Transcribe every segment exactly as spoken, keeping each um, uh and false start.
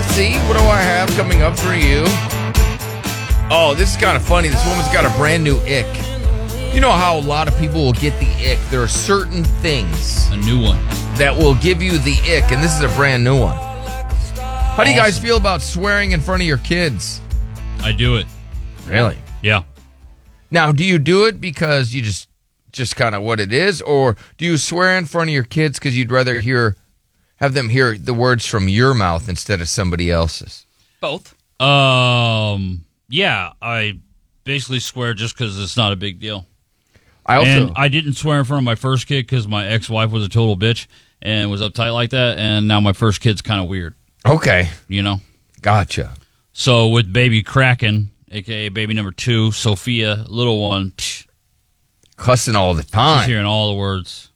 let's see. What do I have coming up for you? Oh, this is kind of funny. This woman's got a brand new ick. You know how a lot of people will get the ick? There are certain things A new one. that will give you the ick, and this is a brand new one. How do you guys feel about swearing in front of your kids? I do it. Really? Yeah. Now, do you do it because you just just kind of what it is, or do you swear in front of your kids because you'd rather hear have them hear the words from your mouth instead of somebody else's? Both. Um. Yeah, I basically swear just because it's not a big deal. I also and I didn't swear in front of my first kid because my ex-wife was a total bitch and was uptight like that, and now my first kid's kind of weird. Okay, You know? gotcha. So with baby Kraken, a k a baby number two, Sophia, little one, psh, Cussing all the she's time. hearing all the words.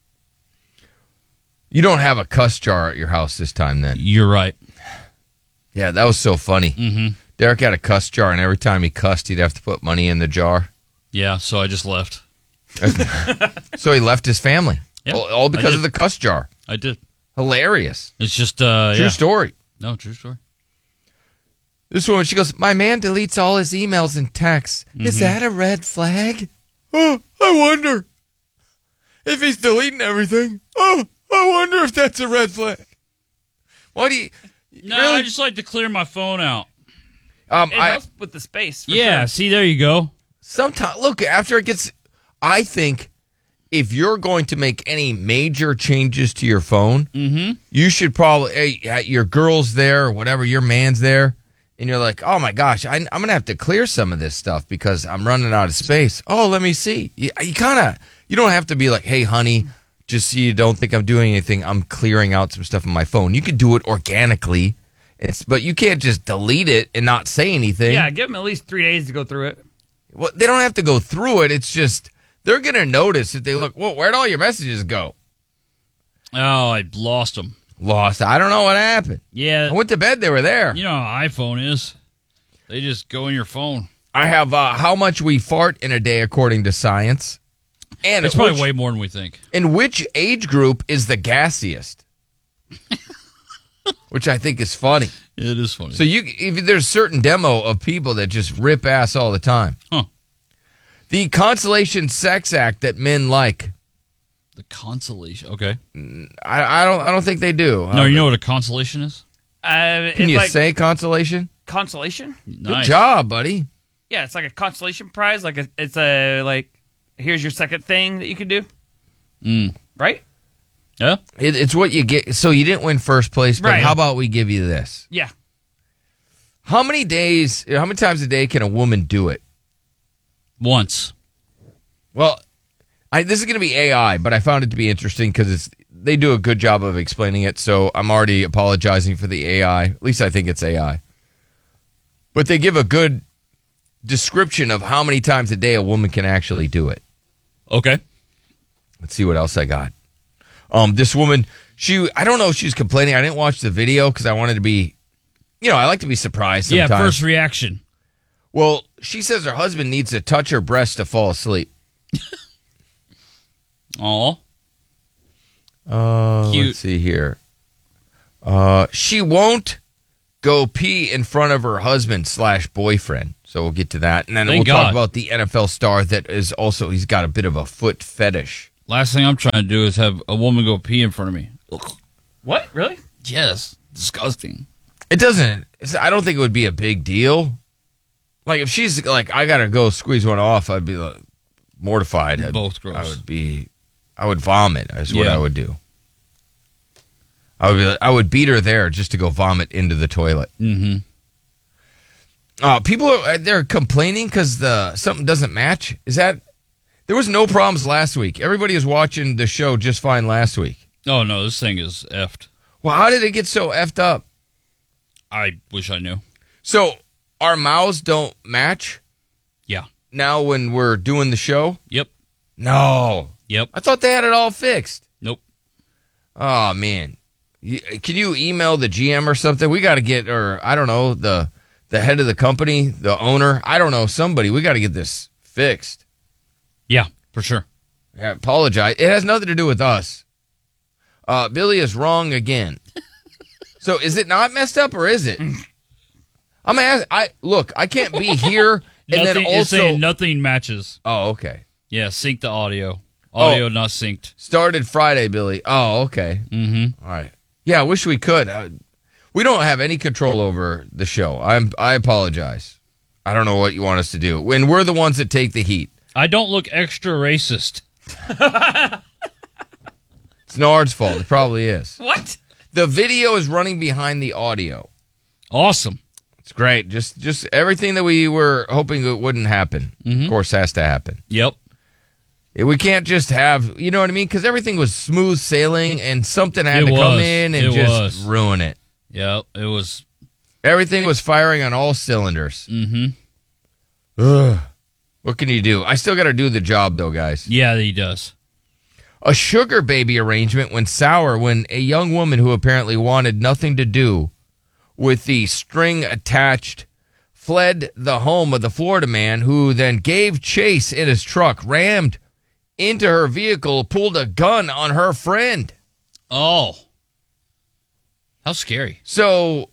You don't have a cuss jar at your house this time, then? You're right. Yeah, that was so funny. Mm-hmm. Derek had a cuss jar, and every time he cussed, he'd have to put money in the jar. Yeah, so I just left. So he left his family. Yeah, all, all I because did. of the cuss jar. I did. Hilarious. It's just, uh, True yeah. story. No, true story. This woman, she goes, my man deletes all his emails and texts. Is that a red flag? Oh, I wonder if he's deleting everything. Oh, I wonder if that's a red flag. Why do you... No, really? I just like to clear my phone out. Um, It I, helps with the space. for Yeah, sure. see, there you go. sometimes, look, after it gets... I think if you're going to make any major changes to your phone, Mm-hmm. you should probably... Hey, your girl's there or whatever, your man's there, and you're like, oh my gosh, I, I'm going to have to clear some of this stuff because I'm running out of space. Oh, let me see. You, you kind of... You don't have to be like, hey, honey, just so you don't think I'm doing anything, I'm clearing out some stuff on my phone. You can do it organically, it's, but you can't just delete it and not say anything. Yeah, give them at least three days to go through it. Well, they don't have to go through it. It's just they're going to notice if they look, well, where'd all your messages go? Oh, I lost them. Lost. I don't know what happened. Yeah. I went to bed. They were there. You know how iPhone is. They just go in your phone. I have uh, how much we fart in a day according to science. And It's probably which, way more than we think. in which age group is the gassiest? Which I think is funny. It is funny. So you, if there's a certain demo of people that just rip ass all the time. Huh. The consolation sex act that men like. The consolation. Okay. I, I don't. I don't think they do. No, you know what a consolation is? Uh, Can it's you like say consolation? consolation. Nice. Good job, buddy. Yeah, it's like a consolation prize. Like a, it's a like. Here's your second thing that you can do. Mm. Right? Yeah? It, it's what you get. So you didn't win first place, but Right. how about we give you this? Yeah. How many days? How many times a day can a woman do it? Once. Well, I, this is going to be A I, but I found it to be interesting because it's they do a good job of explaining it. So I'm already apologizing for the A I. At least I think it's A I. But they give a good description of how many times a day a woman can actually do it. Okay. Let's see what else I got. Um, this woman, she, I don't know if she's complaining. I didn't watch the video because I wanted to be, you know, I like to be surprised sometimes. Yeah, first reaction. Well, she says her husband needs to touch her breast to fall asleep. Aw. Uh, Cute. Let's see here. Uh, she won't go pee in front of her husband slash boyfriend. So we'll get to that. And then Thank we'll God. talk about the N F L star that is also, he's got a bit of a foot fetish. Last thing I'm trying to do is have a woman go pee in front of me. Ugh. What? Really? Yes. Disgusting. It doesn't, it's, I don't think it would be a big deal. Like if she's like, I got to go squeeze one off, I'd be like, mortified. I'd- Both gross. I would be, I would vomit. Is what Yeah. I would do. I would be, like- I would beat her there just to go vomit into the toilet. Mm-hmm. Uh, people are they're complaining because the something doesn't match. Is that there was no problems last week? Everybody was watching the show just fine last week. Oh, no, this thing is effed. Well, how did it get so effed up? I wish I knew. So our mouths don't match Yeah. now when we're doing the show. Yep. No, Yep. I thought they had it all fixed. Nope. Oh man, You- can you email the G M or something? We got to get, or I don't know, the the head of the company, the owner. I don't know, somebody. We got to get this fixed. Yeah, for sure. I apologize. It has nothing to do with us. Uh, Billy is wrong again. So is it not messed up or is it? I'm asking. I look. I can't be here and nothing, then it's also. saying nothing matches. Oh, okay. Yeah, sync the audio. Audio Oh. not synced. Started Friday, Billy. Oh, okay. Mm-hmm. All right. Yeah, I wish we could. Uh, we don't have any control over the show. I'm. I apologize. I don't know what you want us to do. When we're the ones that take the heat. I don't look extra racist. It's Nard's fault. It probably is. What? The video is running behind the audio. Awesome. It's great. Just just everything that we were hoping it wouldn't happen, Mhm. of course, has to happen. Yep. We can't just have, you know what I mean? Because everything was smooth sailing and something had It to come was. in and It just was. ruin it. Yep. It was. Everything was firing on all cylinders. Mm-hmm. Ugh. What can you do? I still got to do the job, though, guys. Yeah, he does. A sugar baby arrangement went sour when a young woman who apparently wanted nothing to do with the string attached fled the home of the Florida man, who then gave chase in his truck, rammed into her vehicle, pulled a gun on her friend. Oh. How scary. So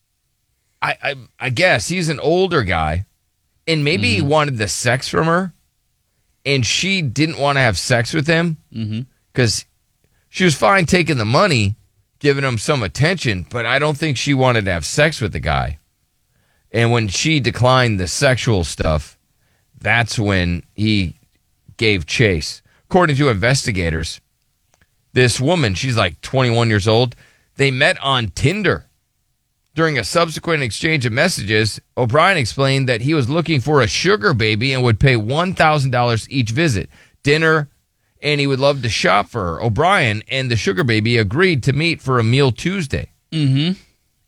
I I, I guess he's an older guy, and maybe he wanted the sex from her, and she didn't want to have sex with him because she was fine taking the money, giving him some attention, but I don't think she wanted to have sex with the guy. And when she declined the sexual stuff, that's when he gave chase. According to investigators, this woman, she's like twenty-one years old, they met on Tinder. During a subsequent exchange of messages, O'Brien explained that he was looking for a sugar baby and would pay one thousand dollars each visit, dinner, and he would love to shop for her. O'Brien and the sugar baby agreed to meet for a meal Tuesday. Mm-hmm.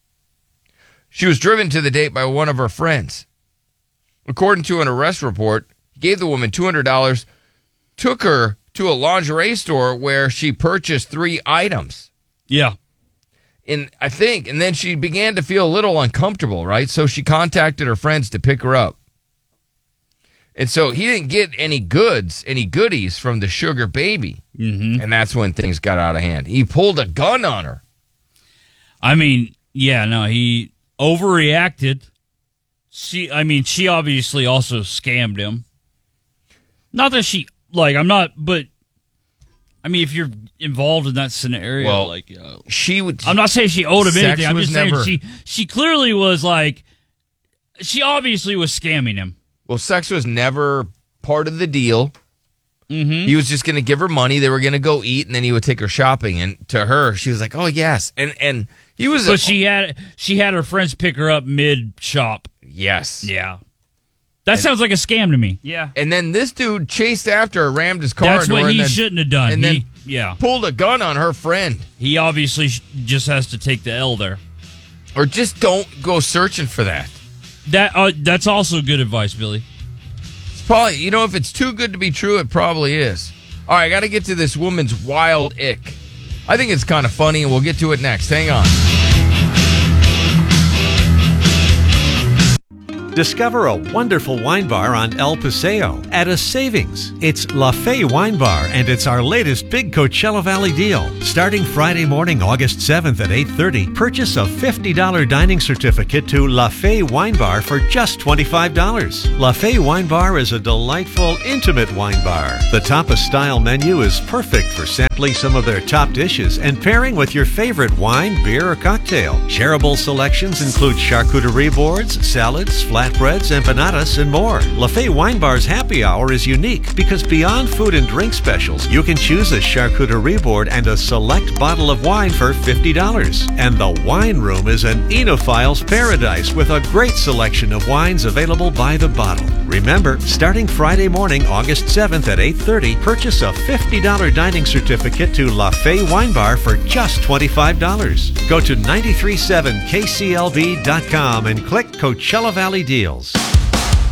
She was driven to the date by one of her friends. According to an arrest report, he gave the woman two hundred dollars, took her to a lingerie store where she purchased three items. Yeah. And I think, and then she began to feel a little uncomfortable, right? So she contacted her friends to pick her up. And so he didn't get any goods, any goodies from the sugar baby. Mm-hmm. And that's when things got out of hand. He pulled a gun on her. I mean, yeah, no, he overreacted. She, I mean, she obviously also scammed him. Not that she, like, I'm not, but, I mean, if you're involved in that scenario, Well, like, uh, She would. I'm not saying she owed him Sex anything. I'm was just saying never- she, she clearly was like, she obviously was scamming him. Well, sex was never part of the deal. Mm-hmm. He was just going to give her money. They were going to go eat, and then he would take her shopping. And to her, she was like, "Oh yes," and and he was. But she had she had her friends pick her up mid shop. yes, Yeah, that sounds like a scam to me. Yeah. And then this dude chased after her, rammed his car That's into her, what and he then shouldn't have done. and He, then- yeah, pulled a gun on her friend. he obviously sh- just has to take the L there. Or just don't go searching for that. That uh, that's also good advice, Billy. It's probably, you know, if it's too good to be true, it probably is. All right, I got to get to this woman's wild ick. I think it's kind of funny, and we'll get to it next. Hang on. Discover a wonderful wine bar on El Paseo at a savings. It's La Fe Wine Bar, and it's our latest big Coachella Valley deal. Starting Friday morning, August seventh at eight thirty, purchase a fifty dollars dining certificate to La Fe Wine Bar for just twenty-five dollars. La Fe Wine Bar is a delightful, intimate wine bar. The Tapas-style menu is perfect for sampling some of their top dishes and pairing with your favorite wine, beer, or cocktail. Shareable selections include charcuterie boards, salads, flatbreads, empanadas, and more. La Fe Wine Bar's happy hour is unique because beyond food and drink specials, you can choose a charcuterie board and a select bottle of wine for fifty dollars. And the wine room is an enophile's paradise with a great selection of wines available by the bottle. Remember, starting Friday morning, August seventh at eight thirty, purchase a fifty dollars dining certificate to La Fe Wine Bar for just twenty-five dollars. Go to nine three seven K C L V dot com and click Coachella Valley Deals.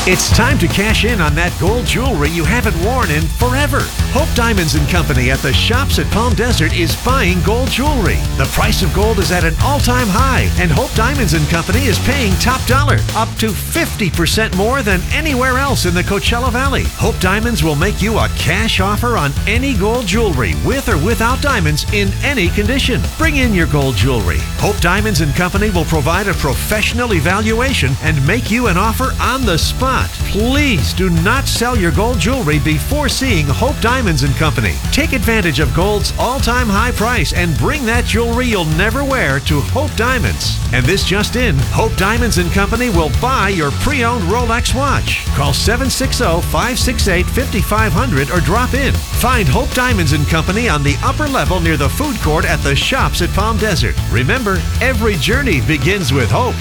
It's time to cash in on that gold jewelry you haven't worn in forever. Hope Diamonds and Company at the shops at Palm Desert is buying gold jewelry. The price of gold is at an all-time high, and Hope Diamonds and Company is paying top dollar, up to fifty percent more than anywhere else in the Coachella Valley. Hope Diamonds will make you a cash offer on any gold jewelry, with or without diamonds, in any condition. Bring in your gold jewelry. Hope Diamonds and Company will provide a professional evaluation and make you an offer on the spot. Please do not sell your gold jewelry before seeing Hope Diamonds and Company. Take advantage of gold's all-time high price and bring that jewelry you'll never wear to Hope Diamonds. And this just in, Hope Diamonds and Company will buy your pre-owned Rolex watch. Call seven six zero, five six eight, five five zero zero or drop in. Find Hope Diamonds and Company on the upper level near the food court at the shops at Palm Desert. Remember, every journey begins with hope.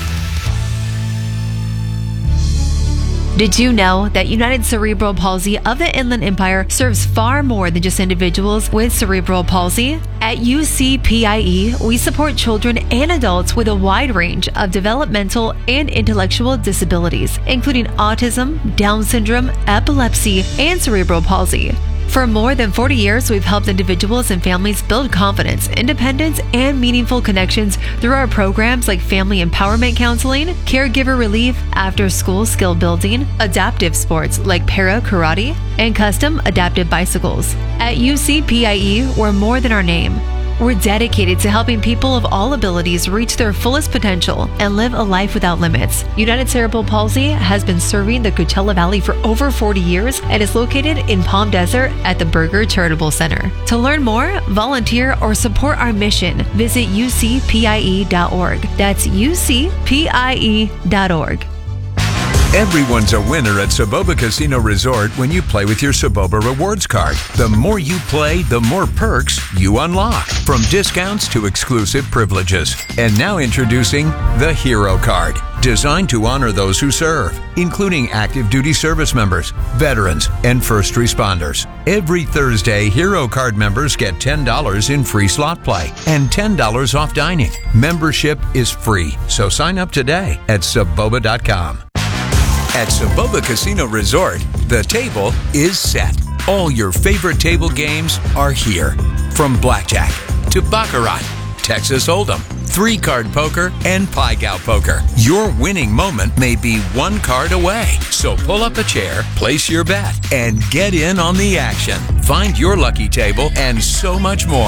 Did you know that United Cerebral Palsy of the Inland Empire serves far more than just individuals with cerebral palsy? At U C P I E, we support children and adults with a wide range of developmental and intellectual disabilities, including autism, Down syndrome, epilepsy, and cerebral palsy. For more than forty years, we've helped individuals and families build confidence, independence, and meaningful connections through our programs like Family Empowerment Counseling, Caregiver Relief, After-School Skill Building, adaptive sports like para karate, and custom adaptive bicycles. At U C P I E, we're more than our name. We're dedicated to helping people of all abilities reach their fullest potential and live a life without limits. United Cerebral Palsy has been serving the Coachella Valley for over forty years and is located in Palm Desert at the Berger Charitable Center. To learn more, volunteer, or support our mission, visit U C P I E dot org. That's U C P I E dot org. Everyone's a winner at Soboba Casino Resort when you play with your Soboba Rewards card. The more you play, the more perks you unlock, from discounts to exclusive privileges. And now introducing the Hero Card, designed to honor those who serve, including active duty service members, veterans, and first responders. Every Thursday, Hero Card members get ten dollars in free slot play and ten dollars off dining. Membership is free, so sign up today at Soboba dot com. At Soboba Casino Resort, the table is set. All your favorite table games are here. From blackjack to baccarat, Texas Hold'em, three-card poker, and Pai Gow poker. Your winning moment may be one card away. So pull up a chair, place your bet, and get in on the action. Find your lucky table and so much more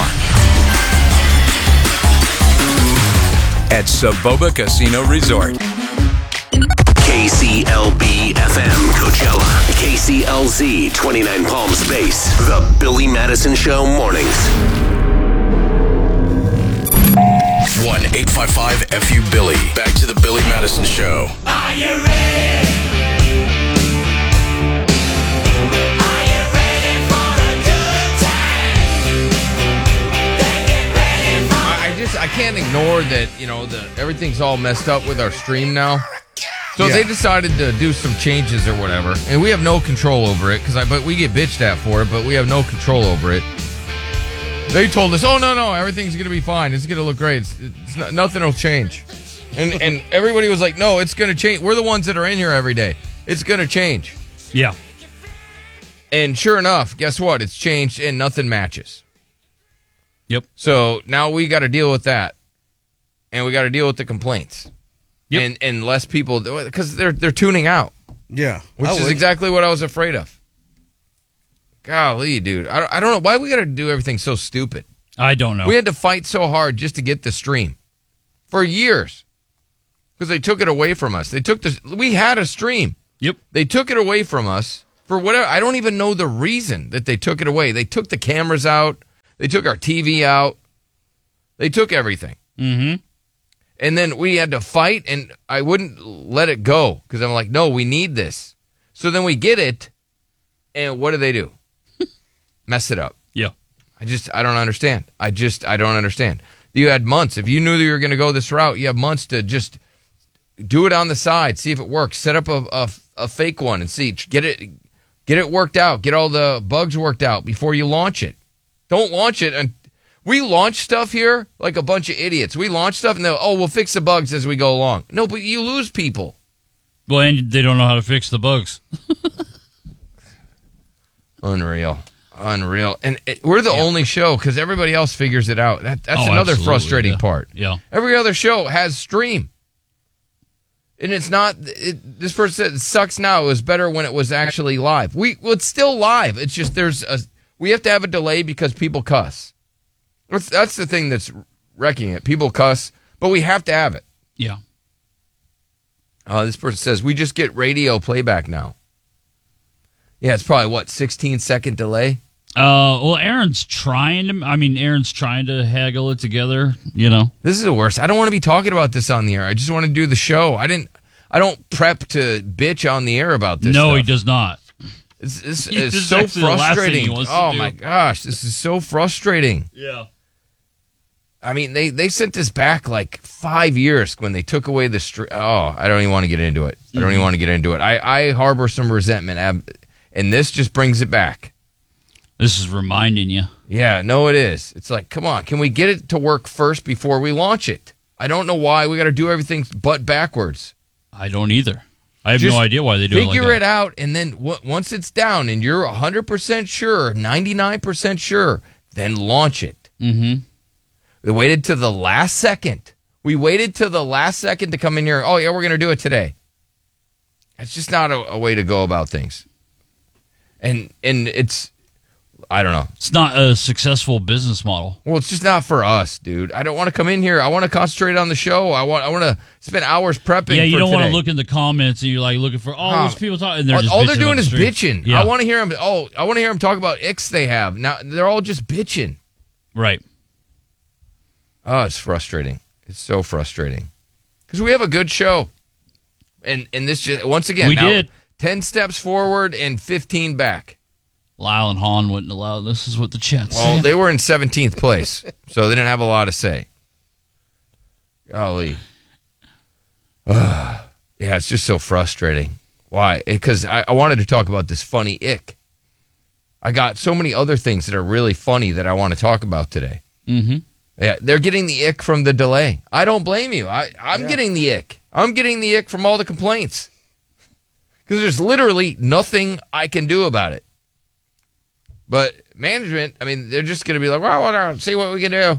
at Soboba Casino Resort. K C L B F M Coachella, K C L Z twenty-nine Palm Space, The Billy Madison Show mornings. one eight five five F U Billy. Back to The Billy Madison Show. Are you ready? Are you ready for a good time? Then get ready for I, I just I can't ignore that. You know, the everything's all messed up with our stream now. So Yeah. they decided to do some changes or whatever, and we have no control over it. Because I, but we get bitched at for it, but we have no control over it. They told us, "Oh no, no, everything's gonna be fine. It's gonna look great. It's, it's not, nothing will change." And and everybody was like, "No, it's gonna change. We're the ones that are in here every day. It's gonna change." Yeah. And sure enough, guess what? It's changed, and nothing matches. Yep. So now we got to deal with that, and we got to deal with the complaints. Yep. And and less people, because they're they're tuning out, Yeah. which I is would. exactly what I was afraid of. Golly, dude, I don't, I don't know why we got to do everything so stupid. I don't know. We had to fight so hard just to get the stream for years because they took it away from us. They took the we had a stream. Yep. They took it away from us for whatever. I don't even know the reason that they took it away. They took the cameras out. They took our T V out. They took everything. Mm-hmm. And then we had to fight, and I wouldn't let it go because I'm like, no, we need this. So then we get it, and what do they do? Mess it up. Yeah. I just, I don't understand. I just, I don't understand. You had months. If you knew that you were going to go this route, you have months to just do it on the side, see if it works. Set up a, a, a fake one and see. Get it, get it worked out. Get all the bugs worked out before you launch it. Don't launch it and. We launch stuff here like a bunch of idiots. We launch stuff and they'll, oh, we'll fix the bugs as we go along. No, but you lose people. Well, and they don't know how to fix the bugs. Unreal. Unreal. And it, we're the Yeah. only show because everybody else figures it out. That, that's Oh, another absolutely, frustrating yeah. part. Yeah. Every other show has stream. And it's not, it, this person said it sucks now. It was better when it was actually live. We, well, it's still live. It's just there's a, we have to have a delay because people cuss. That's, that's the thing that's wrecking it. People cuss, but we have to have it. Yeah. Uh, this person says, we just get radio playback now. Yeah, it's probably, what, sixteen second delay? Uh, well, Aaron's trying to, I mean, Aaron's trying to haggle it together, you know. This is the worst. I don't want to be talking about this on the air. I just want to do the show. I didn't, I don't prep to bitch on the air about this No, stuff. he does not. It's, it's, This it's is so actually the last thing he frustrating. wants to Oh, do. my gosh. This is so frustrating. Yeah. I mean, they, they sent this back like five years when they took away the stream. Oh, I don't even want to get into it. I don't even want to get into it. I, I harbor some resentment, ab- and this just brings it back. This is reminding you. Yeah, no, it is. It's like, come on, can we get it to work first before we launch it? I don't know why we got to do everything but backwards. I don't either. I have Just no idea why they do it like Figure that. it out, and then w- once it's down and you're one hundred percent sure, ninety-nine percent sure, then launch it. Mm-hmm. We waited to the last second. We waited to the last second to come in here. Oh, yeah, we're going to do it today. It's just not a, a way to go about things. And and it's, I don't know. It's not a successful business model. Well, it's just not for us, dude. I don't want to come in here. I want to concentrate on the show. I want I want to spend hours prepping. Yeah, you for don't want today. to look in the comments and you're like looking for, oh, Huh. there's people talking. And they're all just all they're bitching doing on the is stream. bitching. Yeah. I want to hear them. Oh, I want to hear them talk about icks they have. Now they're all just bitching. Right. Oh, it's frustrating. It's so frustrating because we have a good show, and and this just once again We now, did. ten steps forward and fifteen back. Lyle and Hahn wouldn't allow this, is what the chat's Well, saying. they were in seventeenth place, so they didn't have a lot to say. Golly. Ugh. Yeah, it's just so frustrating. Why? Because I, I wanted to talk about this funny ick. I got so many other things that are really funny that I want to talk about today. Mm-hmm. Yeah, they're getting the ick from the delay. I don't blame you. I, I'm getting the ick. I'm getting the ick from all the complaints. Because there's literally nothing I can do about it. But management, I mean, they're just going to be like, well, whatever, see what we can do.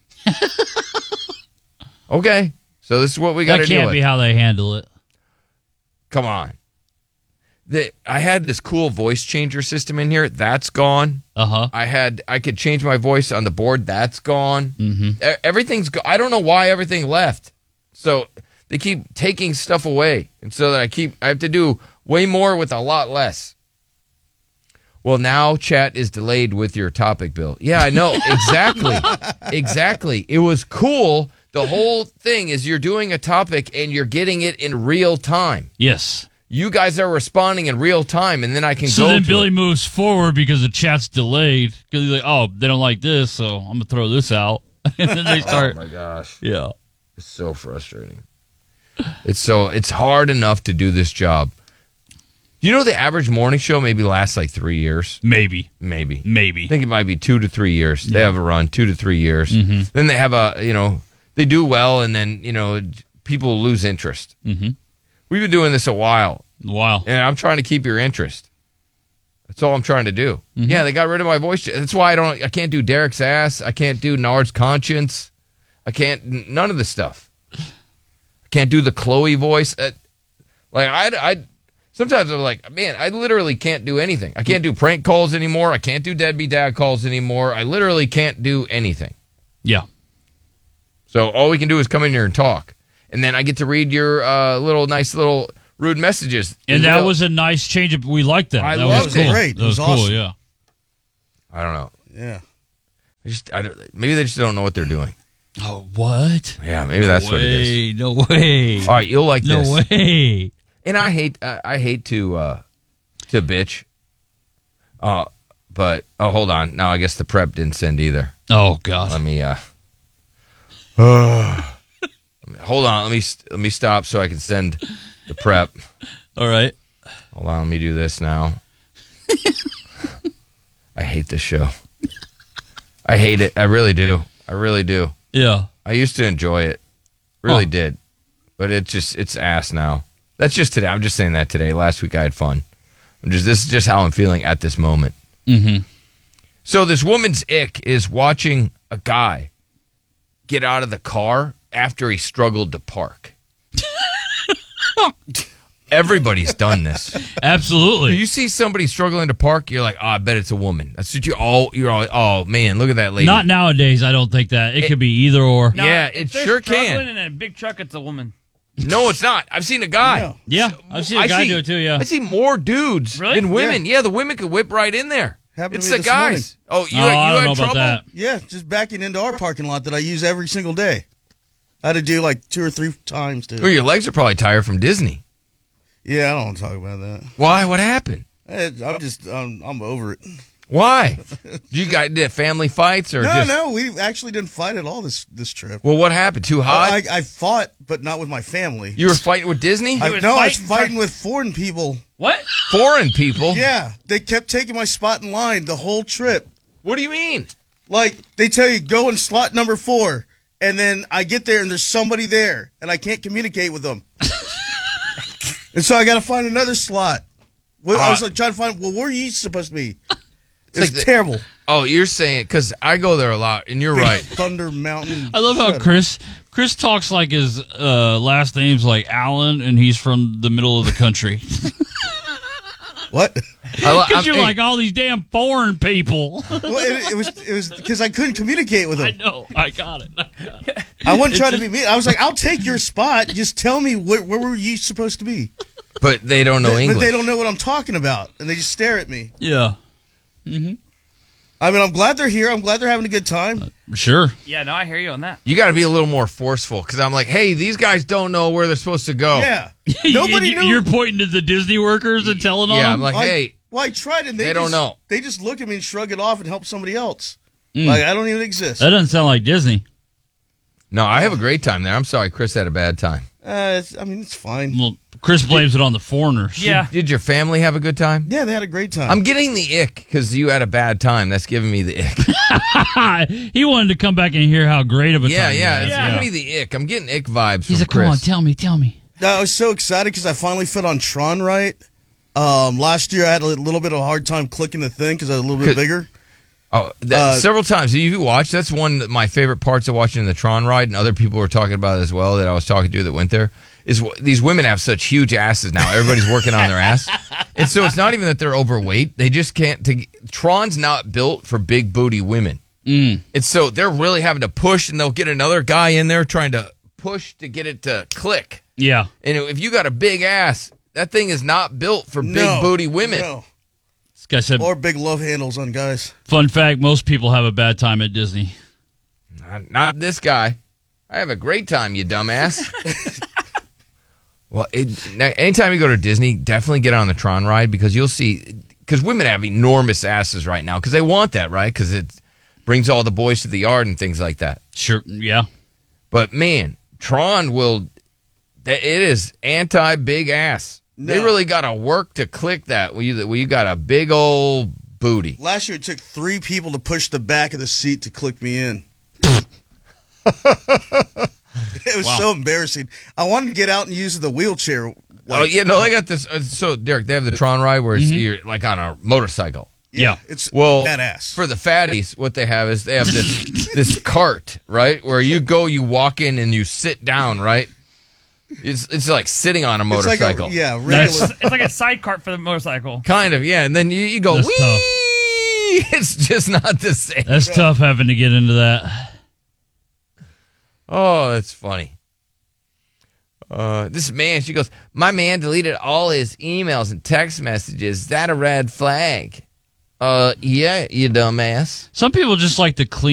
Okay, so this is what we got to That do. can't be how they handle it. Come on. The, I had this cool voice changer system in here. That's gone. Uh-huh. I had I could change my voice on the board. That's gone. Mm-hmm. E- Everything's. Go- I don't know why everything left. So they keep taking stuff away, and so that I keep. I have to do way more with a lot less. Well, now chat is delayed with your topic, Bill. Yeah, I know exactly, exactly. It was cool. The whole thing is you're doing a topic and you're getting it in real time. Yes. You guys are responding in real time, and then I can So go. then to Billy it. moves forward because the chat's delayed. Because he's like, oh, they don't like this, so I'm going to throw this out. And then they start. Oh my gosh. Yeah. It's so frustrating. It's so it's hard enough to do this job. You know, the average morning show maybe lasts like three years. Maybe. Maybe. Maybe. I think it might be two to three years. They have a run, two to three years. Mm-hmm. Then they have a, you know, they do well, and then, you know, people lose interest. Mm-hmm. We've been doing this a while, Wow. and I'm trying to keep your interest. That's all I'm trying to do. Mm-hmm. Yeah, they got rid of my voice. That's why I don't. I can't do Derek's ass. I can't do Nard's conscience. I can't. n- None of the stuff. I can't do the Chloe voice. Uh, like I, I. Sometimes I'm like, man, I literally can't do anything. I can't do prank calls anymore. I can't do deadbeat dad calls anymore. I literally can't do anything. Yeah. So all we can do is come in here and talk, and then I get to read your uh, little nice little rude messages. And It's that real- was a nice change. Of, we liked that. I that loved was it. cool. Great. That It was, was cool, awesome. yeah. I don't know. Yeah. I just I don't, maybe they just don't know what they're doing. Oh, what? Yeah, maybe that's no what it is. way. No way. All right, you'll like No this. way. And I hate uh, I hate to uh, to bitch. Uh, but oh, hold on. Now I guess the prep didn't send either. Oh, God. Let me uh. hold on. Let me let me stop so I can send the prep. All right. Hold on. Let me do this now. I hate this show. I hate it. I really do. I really do. Yeah. I used to enjoy it. Really Huh. did. But it just it's ass now. That's just today. I'm just saying that today. Last week I had fun. I'm just This is just how I'm feeling at this moment. Mm-hmm. So this woman's ick is watching a guy get out of the car after he struggled to park. Everybody's done this. Absolutely. You see somebody struggling to park, you're like, oh, I bet it's a woman. That's what you all. You're all. Oh man, look at that lady. Not nowadays. I don't think that it, it could be either or. No, yeah, if it they're sure struggling can. in a big truck, it's a woman. No, it's not. I've seen a guy. No. Yeah, I've seen a I guy see- do it too. Yeah. I see more dudes Really? than women. Yeah. the women could whip right in there. Happened to it's me the this guys. Oh, you, oh, you I don't had know trouble? about that. Yeah, just backing into our parking lot that I use every single day. I had to do like two or three times to. Oh, your legs are probably tired from Disney. Yeah, I don't want to talk about that. Why? What happened? Eh, I'm just, I'm, I'm over it. Why? you got did family fights or No, just? no, we actually didn't fight at all this this trip. Well, what happened? Too hot? I, I fought, but not with my family. you were fighting with Disney? I, was no, I was fighting- fighting with foreign people. What? Foreign people? Yeah, they kept taking my spot in line the whole trip. What do you mean? Like, they tell you, go in slot number four, and then I get there and there's somebody there, and I can't communicate with them. And so I got to find another slot. Well, I was like trying to find, well, where are you supposed to be? It's like the- terrible. Oh, you're saying because I go there a lot, and you're right. Thunder Mountain. I love how Shut up. Chris Chris talks like his uh, last name's like Allen, and he's from the middle of the country. What? I, li- Because I'm- you're hey, like all these damn foreign people. Well, it, it was it was because I couldn't communicate with I them. know. I got it. I got it. I wasn't trying to be mean. I was like, I'll take your spot. Just tell me where, where were you supposed to be? but they don't know But English. they don't know what I'm talking about, and they just stare at me. Yeah. I mean, I'm glad they're here. I'm glad they're having a good time. Sure. Yeah, no, I hear you on that. You got to be a little more forceful because I'm like, hey, these guys don't know where they're supposed to go. Yeah. Nobody You- knew. You're pointing to the Disney workers and telling Yeah, them. I'm like, I, hey, well, I tried, and they, They don't just, know. They just look at me and shrug it off and help somebody else. Mm. Like I don't even exist. That doesn't sound like Disney. no, I have a great time there. I'm sorry, Chris had a bad time. Uh, it's, I mean, it's fine. Well, Chris blames it on the foreigners. Yeah. Did your family have a good time? Yeah, they had a great time. I'm getting the ick because you had a bad time. That's giving me the ick. He wanted to come back and hear how great of a yeah, time he yeah, had. it's giving me the ick. I'm getting ick vibes He's from like, come on, Chris. tell me, tell me. I was so excited because I finally fit on Tron right. Um, last year I had a little bit of a hard time clicking the thing because I was a little bit Could- bigger. Oh, that, Uh, several times. Have you watched? That's one of my favorite parts of watching the Tron ride, and other people were talking about it as well that I was talking to that went there. Is wh- these women have such huge asses now. Everybody's working on their ass, and so it's not even that they're overweight. They just can't. To, Tron's not built for big booty women, Mm. and so they're really having to push, and they'll get another guy in there trying to push to get it to click. Yeah. And if you got a big ass, that thing is not built for big No, booty women. No. This guy said, Or big love handles on guys. fun fact, most people have a bad time at Disney. Not, not this guy. I have a great time, you dumbass. Well, it, now, anytime you go to Disney, definitely get on the Tron ride because you'll see. Because women have enormous asses right now because they want that, right? Because it brings all the boys to the yard and things like that. Sure. Yeah. But man, Tron will. It is anti big ass. They No. really got to work to click that. Where you, where you got a big old booty. Last year it took three people to push the back of the seat to click me in. It was so embarrassing. I wanted to get out and use the wheelchair. Oh like- yeah, no, they got this. Uh, so Derek, they have the Tron ride where it's, you're like on a motorcycle. Yeah. It's Well, badass. for the fatties, what they have is they have this this cart, right? Where you go, you walk in, and you sit down, right? It's it's like sitting on a It's like motorcycle, a, yeah, That's- regular. It's like a side cart for the motorcycle. kind of, yeah. And then you, you go, That's wee. tough. It's just not the same. That's tough having to get into that. Oh, that's funny. Uh, this man, she goes, my man deleted all his emails and text messages. Is that a red flag? Uh, yeah, you dumbass. Some people just like to clean